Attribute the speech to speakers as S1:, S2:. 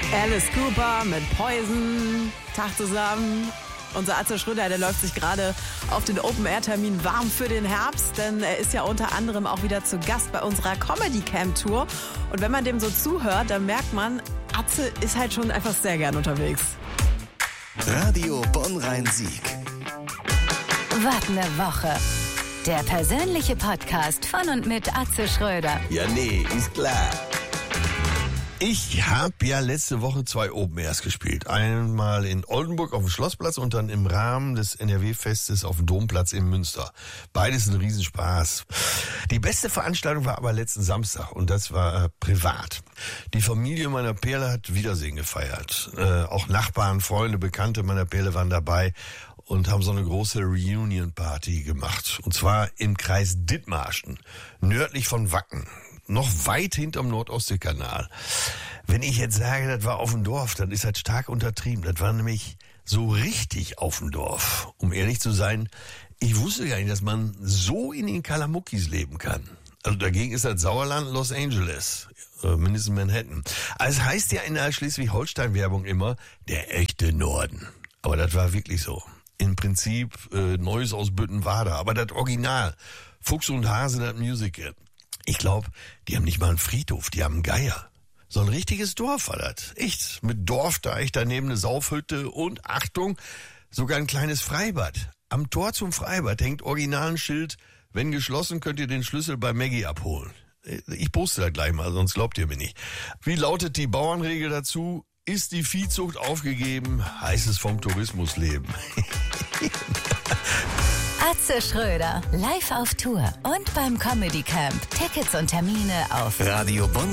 S1: Alice Cooper mit Poison. Tag zusammen. Unser Atze Schröder, der läuft sich gerade auf den Open-Air-Termin warm für den Herbst, denn er ist ja unter anderem auch wieder zu Gast bei unserer Comedy-Camp-Tour. Und wenn man dem so zuhört, dann merkt man, Atze ist halt schon einfach sehr gern unterwegs.
S2: Radio Bonn-Rhein-Sieg.
S3: Was ne Woche. Der persönliche Podcast von und mit Atze Schröder.
S4: Ja, nee, ist klar. Ich habe ja letzte Woche 2 Open Airs gespielt. Einmal in Oldenburg auf dem Schlossplatz und dann im Rahmen des NRW-Festes auf dem Domplatz in Münster. Beides ein Riesenspaß. Die beste Veranstaltung war aber letzten Samstag und das war privat. Die Familie meiner Perle hat Wiedersehen gefeiert. Auch Nachbarn, Freunde, Bekannte meiner Perle waren dabei und haben so eine große Reunion-Party gemacht. Und zwar im Kreis Dithmarschen, nördlich von Wacken. Noch weit hinterm Nordostseekanal. Wenn ich jetzt sage, das war auf dem Dorf, dann ist das stark untertrieben. Das war nämlich so richtig auf dem Dorf. Um ehrlich zu sein, ich wusste gar nicht, dass man so in den Kalamuckis leben kann. Also dagegen ist das Sauerland Los Angeles, mindestens Manhattan. Also es heißt ja in der Schleswig-Holstein-Werbung immer, der echte Norden. Aber das war wirklich so. Im Prinzip Neues aus Büttenwader, aber das Original. Fuchs und Hase, das Musical. Ich glaube, die haben nicht mal einen Friedhof, die haben einen Geier. So ein richtiges Dorf war das. Echt, mit Dorfdeich, daneben eine Saufhütte und, Achtung, sogar ein kleines Freibad. Am Tor zum Freibad hängt original ein Schild, wenn geschlossen, könnt ihr den Schlüssel bei Maggie abholen. Ich poste das gleich mal, sonst glaubt ihr mir nicht. Wie lautet die Bauernregel dazu? Ist die Viehzucht aufgegeben, heißt es vom Tourismus leben.
S3: Atze Schröder, live auf Tour und beim Comedy Camp. Tickets und Termine auf
S2: Radio Bonn.